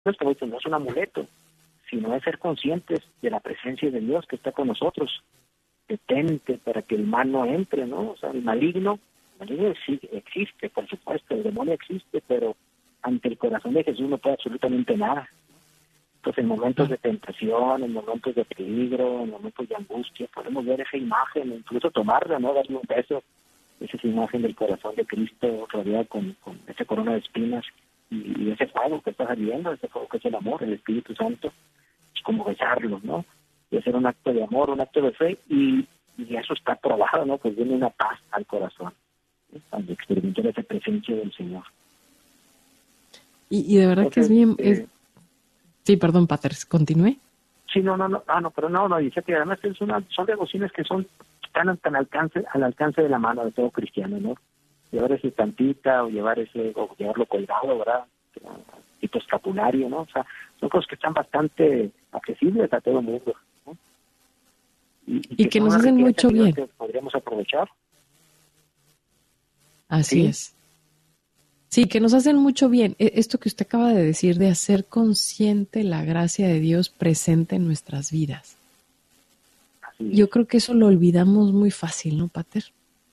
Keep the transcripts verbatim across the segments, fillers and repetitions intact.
es como dicen, no es un amuleto, sino es ser conscientes de la presencia de Dios que está con nosotros. Detente para que el mal no entre, ¿no? O sea, el maligno, el maligno sí existe, por supuesto, el demonio existe, pero ante el corazón de Jesús no puede absolutamente nada. Entonces, en momentos de tentación, en momentos de peligro, en momentos de angustia, podemos ver esa imagen, incluso tomarla, ¿no? Darle un beso, esa es imagen del corazón de Cristo rodeado con, con esa corona de espinas y, y ese fuego que está saliendo, ese fuego que es el amor, el Espíritu Santo, es como besarlo, ¿no? Y hacer un acto de amor, un acto de fe, y, y eso está probado, ¿no? Pues viene una paz al corazón, ¿sí? Cuando experimentar esa presencia del Señor. Y, y de verdad Entonces, que es bien... Eh, es... Sí, perdón, Pater, continúe. Sí, no, no, no, ah, no, pero no, no, dice que además es una, son devociones que son tan, tan alcance, al alcance de la mano de todo cristiano, ¿no? Llevar ese tantita o llevar ese, o llevarlo colgado, ¿verdad? Tipo escapulario, ¿no? O sea, son cosas que están bastante accesibles a todo el mundo, ¿no? Y, y, y que, que nos hacen mucho bien. Que podríamos aprovechar. Así ¿Sí? es. Sí, que nos hacen mucho bien. Esto que usted acaba de decir, de hacer consciente la gracia de Dios presente en nuestras vidas. Yo creo que eso lo olvidamos muy fácil, ¿no, Pater?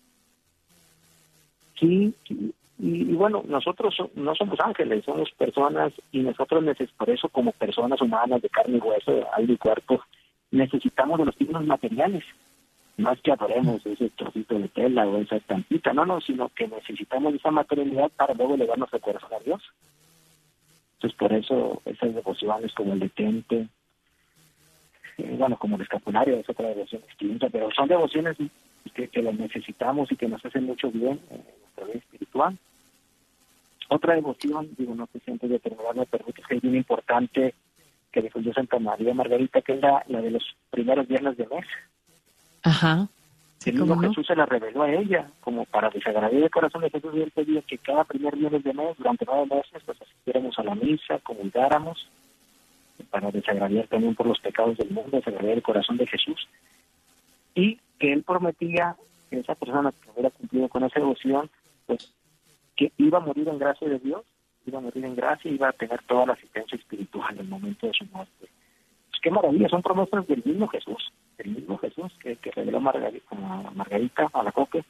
Sí, y, y bueno, nosotros so, no somos ángeles, somos personas, y nosotros neces- por eso como personas humanas de carne y hueso, alma y cuerpo, necesitamos de los signos materiales. No es que adoremos ese trocito de tela o esa estampita, no, no, sino que necesitamos esa materialidad para luego elevar nuestro corazón a Dios. Entonces, por eso esas devociones como el detente, eh, bueno, como el escapulario, es otra devoción distinta, pero son devociones que, que las necesitamos y que nos hacen mucho bien en nuestra vida espiritual. Otra devoción, digo, no sé si antes de terminar me permite, que es bien importante, que difundió Santa María Margarita, que es la, la de los primeros viernes de mes. Ajá. Sí, el mismo no? Jesús se la reveló a ella, como para desagradecer el corazón de Jesús, y él pedía que cada primer viernes de mes, durante nueve meses, pues asistiéramos a la misa, comulgáramos, para desagradecer también por los pecados del mundo, desagradecer el corazón de Jesús. Y que él prometía que esa persona que hubiera cumplido con esa devoción, pues que iba a morir en gracia de Dios, iba a morir en gracia y iba a tener toda la asistencia espiritual en el momento de su muerte. Pues qué maravilla, son promesas del mismo Jesús, del mismo Jesús que, que reveló Margarita, a Margarita, a la Coque.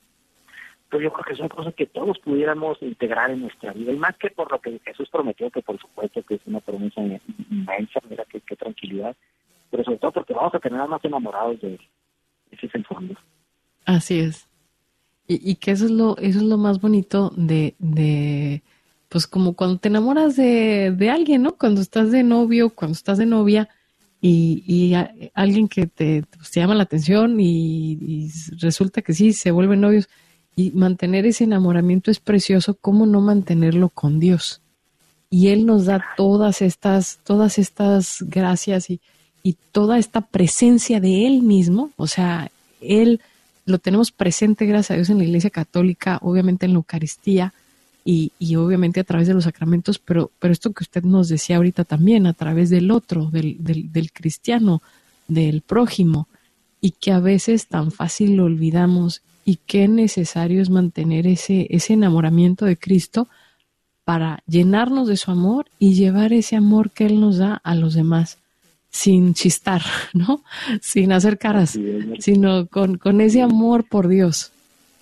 Pero yo creo que son cosas que todos pudiéramos integrar en nuestra vida, y más que por lo que Jesús prometió, que por supuesto que es una promesa inmensa, mira qué, qué tranquilidad, pero sobre todo porque vamos a tener más enamorados de él. Ese es el fondo. Así es. Y, y que eso es lo, eso es lo más bonito de, de, pues como cuando te enamoras de, de alguien, ¿no? Cuando estás de novio, cuando estás de novia, y, y a, alguien que te, pues, te llama la atención y, y resulta que sí, se vuelven novios, y mantener ese enamoramiento es precioso. ¿Cómo no mantenerlo con Dios? Y Él nos da todas estas, todas estas gracias y, y toda esta presencia de Él mismo. O sea, Él lo tenemos presente, gracias a Dios, en la Iglesia Católica, obviamente en la Eucaristía y, y obviamente a través de los sacramentos, pero, pero esto que usted nos decía ahorita también, a través del otro, del, del, del cristiano, del prójimo, y que a veces tan fácil lo olvidamos, y qué necesario es mantener ese, ese enamoramiento de Cristo para llenarnos de su amor y llevar ese amor que Él nos da a los demás, sin chistar, ¿no? Sin hacer caras, sí, sino con, con ese amor por Dios.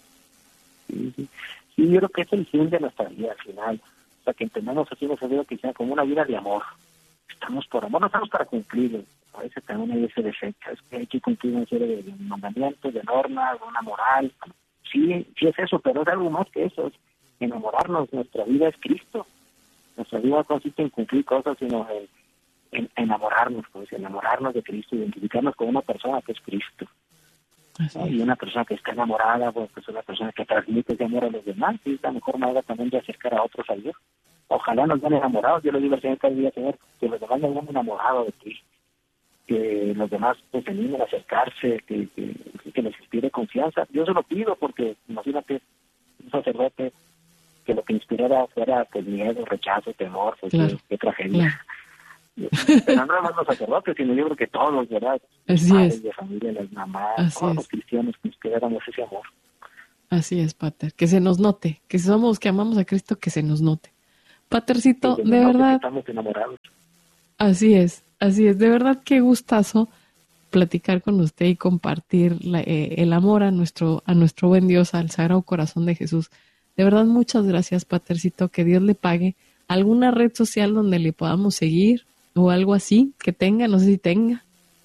Sí, sí. Sí, yo creo que es el fin de nuestra vida al final. O sea, que entendamos así nuestra vida cristiana como una vida de amor. Estamos por amor, no estamos para cumplir. A veces también hay ese defecto, es que hay que cumplir una serie de mandamientos, de normas, de una moral. Sí, sí es eso, pero es algo más que eso, es enamorarnos. Nuestra vida es Cristo. Nuestra vida no consiste en cumplir cosas, sino en, en enamorarnos, pues, enamorarnos de Cristo, identificarnos con una persona que es Cristo. ¿No? Y una persona que está enamorada, pues es una persona que transmite ese amor a los demás, y es la mejor manera también de acercar a otros a Dios. Ojalá nos vean enamorados, yo le digo al Señor cada día, Señor, que los demás nos vean enamorados de ti, que los demás pues se animen a acercarse, que, que, que les inspire confianza. Yo se lo pido porque imagínate un sacerdote que lo que inspirara fuera pues miedo, rechazo, temor, pues claro, qué, qué tragedia. Claro. Pero no nada más los sacerdotes, sino yo creo que todos, ¿verdad? Los Así padres es. de familia, las mamás, Así todos es. los cristianos que inspiráramos ese amor. Así es, Pater, que se nos note, que somos, que amamos a Cristo, que se nos note. Patercito, de de verdad. Estamos enamorados. Así es, así es. De verdad qué gustazo platicar con usted y compartir la, eh, el amor a nuestro, a nuestro buen Dios, al Sagrado Corazón de Jesús. De verdad, muchas gracias, Patercito. Que Dios le pague. ¿Alguna red social donde le podamos seguir o algo así que tenga? No sé si tenga.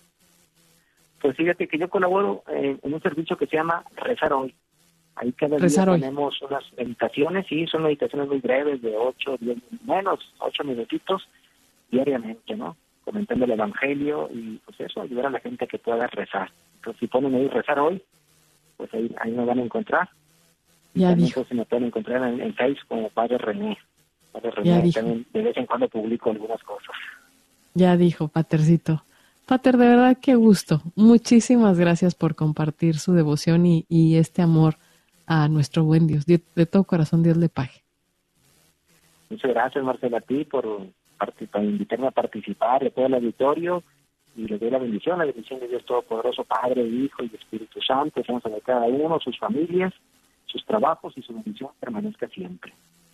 Pues fíjate que yo colaboro en, en un servicio que se llama Rezar Hoy. Ahí cada Rezar día hoy. tenemos unas meditaciones, sí, son meditaciones muy breves, de ocho, diez, menos, ocho minutitos diariamente, ¿no? Comentando el Evangelio y pues eso, ayudar a la gente que pueda rezar. Entonces, si ponen ahí Rezar Hoy, pues ahí, ahí me van a encontrar. Y ya también dijo. pues, se me pueden encontrar en, en Facebook como Padre René. Padre Ya René, dijo. también de vez en cuando publico algunas cosas. Ya dijo, Patercito. Pater, de verdad qué gusto. Muchísimas gracias por compartir su devoción y, y este amor a nuestro buen Dios. De, de todo corazón, Dios le pague. Muchas gracias, Marcela, a ti por, por invitarme a participar, de todo el auditorio, y les doy la bendición, la bendición de Dios Todopoderoso, Padre, Hijo y Espíritu Santo, sean sobre cada uno, sus familias, sus trabajos y su bendición permanezca siempre.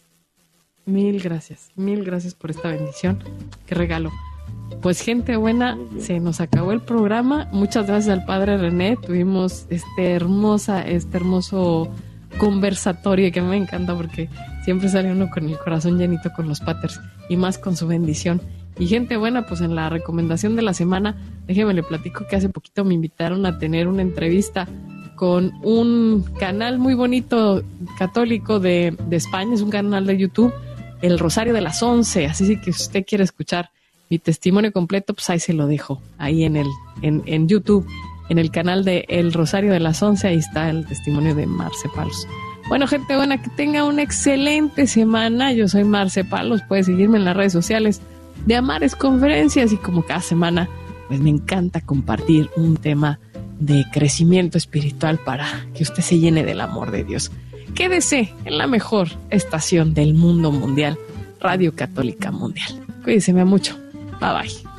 Mil gracias, mil gracias por esta bendición. Qué regalo. Pues gente buena, se nos acabó el programa. Muchas gracias al Padre René. Tuvimos este hermosa, este hermoso conversatorio que a mí me encanta porque siempre sale uno con el corazón llenito con los paters y más con su bendición. Y gente buena, pues en la recomendación de la semana, déjeme le platico que hace poquito me invitaron a tener una entrevista con un canal muy bonito católico de, de España, es un canal de YouTube, El Rosario de las Once, así que si usted quiere escuchar mi testimonio completo, pues ahí se lo dejo, ahí en el en, en YouTube, en el canal de El Rosario de las Once, ahí está el testimonio de Marce Palos. Bueno, gente buena, que tenga una excelente semana. Yo soy Marce Palos, puede seguirme en las redes sociales de Amares Conferencias y como cada semana, pues me encanta compartir un tema de crecimiento espiritual para que usted se llene del amor de Dios. Quédese en la mejor estación del mundo mundial, Radio Católica Mundial. Cuídese mucho. Bye bye.